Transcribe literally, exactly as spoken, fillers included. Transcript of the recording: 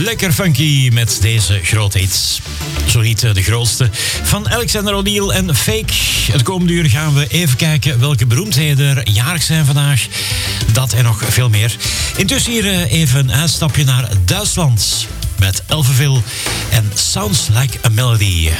Lekker funky met deze grote hits. Zo niet de grootste. Van Alexander O'Neal en Fake. Het komende uur gaan we even kijken welke beroemdheden er jarig zijn vandaag. Dat en nog veel meer. Intussen hier even een uitstapje naar Duitsland. Met Elfenville en Sounds Like a Melody.